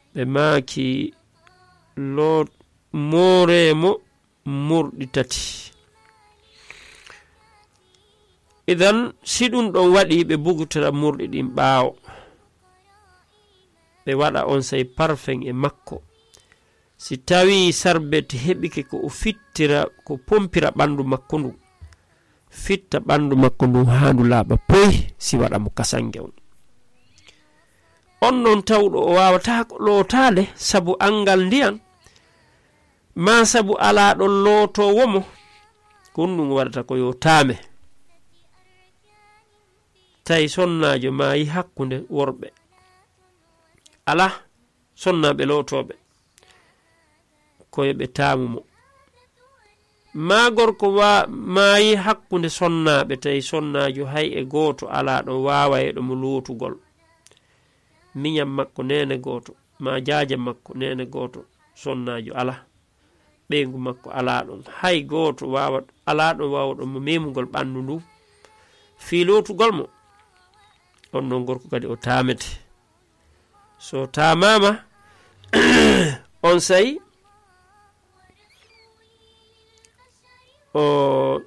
ɓe maaki mooremo murɗi tati. idan si ɗum ɗon waɗi ɓe bugutira murɗi ɗin ɓaawo ɓe waɗa on say parfum e makko. si tawi sarbet heɓike ko o fittira ko pompira ɓandu makko ndu fitta ɓandu makko ndu ha ndu laaɓa poy si waɗa mo kasange on non tawɗo o wawata lootade sabu angal ndiyan ma sabu ala ɗon lootowomo ko ɗum waɗata ko yo taame. tawi sonnajo maayi hakkunde worɓe ala sonnaɓe lootoɓe koye ɓe taamumo, ma gorko maayi hakkunde sonnaɓe tawi sonnajo hay e gooto ala ɗo wawa e ɗomo lootugol, miñam makko nene gooto ma jaaja makko nene gooto, sonnajo ala ɓeygu makko ala ɗon hay gooto ala ɗo wawɗomo memugol ɓandu ndu fi lootugol mo. on ɗon gorko kadi o taamete. so tamama on sayi o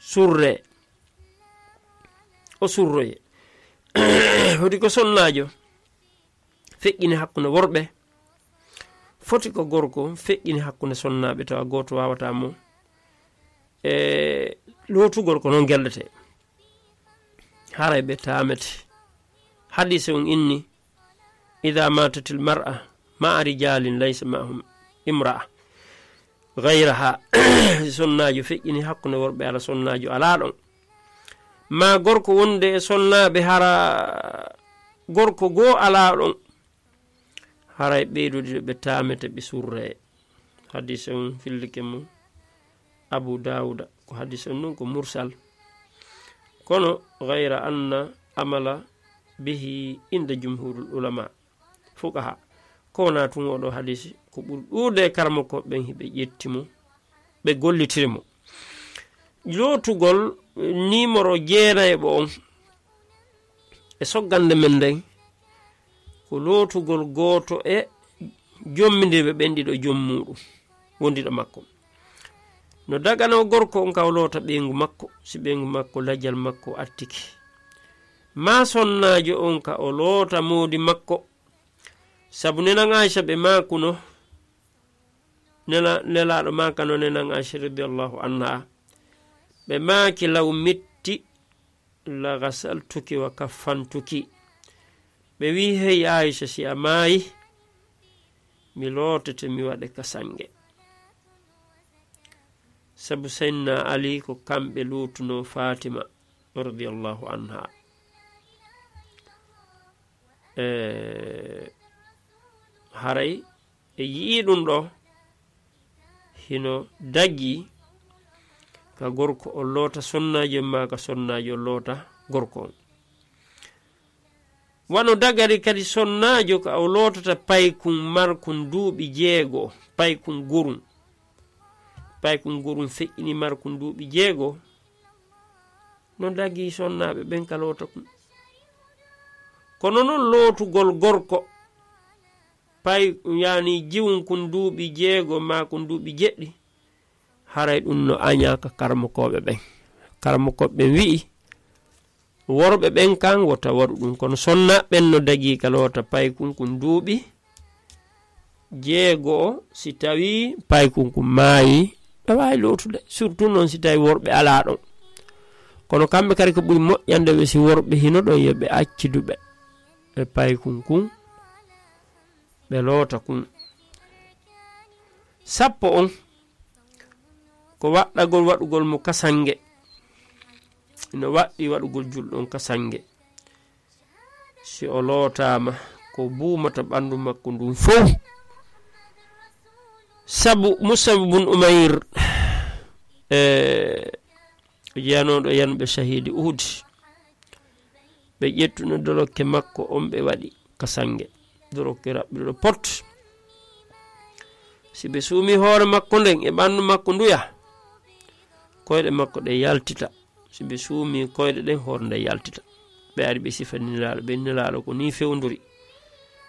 surroye hoti ko sonnajo feƴƴini hakkunde worɓe foti ko gorko feƴƴini hakkunde sonnaɓe tawa goto wawata mo e lootugol ko noon gellete haray ɓe taamete. hadise on inni ida matatil mar'a ma'a rijalin laysa ma'hum imra'a gayraha sonnajo feƴƴini hakkunde worɓe ala sonnajo ala ɗon, ma gorko wonde e sonnaɓe hara gorko goo ala ɗon haray ɓeydude ɓe taamete ɓe surre. hadise on fillike mum Abu Dawuda ko hadise on non ko mursal kono gayra anna amala bihi inda jumhurul ulama fuqaha ko wona tun oɗo hadisi ko ɓuri ɗuude karmo ko ɓen hiɓe ƴettimo ɓe gollitirimo. lootugol numéro 9 on e soggande men nden ko lootugol gooto e jommidirɓe ɓen ɗiɗo joom muɗum wondiɗo makko. no dagano gorko on kaw loota ɓeygu makko si ɓeygu makko lajjal makko attiki, ma sonnajo on ka o loota moodi makko sabu nenan Aisha ɓe makuno nelaɗo makano nenan Aisha radiallahu anha ɓe maaki law mitti la gasaltuki wa kaffantuki. ɓe wi hey Aisha si a maayi mi lootete mi waɗe kasange, sabu sayyidina Ali ko kamɓe luutuno Fatima radiallahu anha. haray e yii ɗum ɗo hino daggi ka gorko o loota sonnajo ma ka sonnajo loota gorko on. wano dagari kadi sonnajo ka o lootata paykun markun duuɓi 6 paykun gurun feƴƴini markun duuɓi 6 no daggi sonnaɓe ɓen ka loota kum. kono noon lootugol gorko yani jiwun kun duuɓi 6 ma kun duuɓi 7 haray ɗum no añaka karmokoɓe ɓen. karmokoɓe ɓen wi'i worɓe ɓen kan wota waɗu ɗum, kono sonnaɓen no dagi ka loota paykun kun duuɓi 6 si tawi paykun kun maayi ɓe wawi lootude, surtout noon si tawi worɓe ala ɗon. kono kamɓe kadi ko ɓuri moƴƴande ɓe si worɓe hino ɗon yoɓe acciduɓe e paykun kun ɓe loota kun. 10 on ko waɗɗagol waɗugol mo kasange, no waɗɗi waɗugol julɗon kasange. si o lootama ko buumata ɓandu makko ndun fof, sabu Mus'ab ibn Umayr jeyanoɗo yanuɓe shahidi Uhud ɓe ƴettuno dorokke makko on ɓe waɗi kasange, dorokke raɓɓiɗo pot. si ɓe suumi hoore makko nden e ɓandu makko nduya koyɗe makko ɗe yaltita, si ɓe suumi koyɗe ɗen hoore nde yaltita. ɓe ari ɓe sifanilaaɗo ɓe nelaɗo ko ni fewnduri.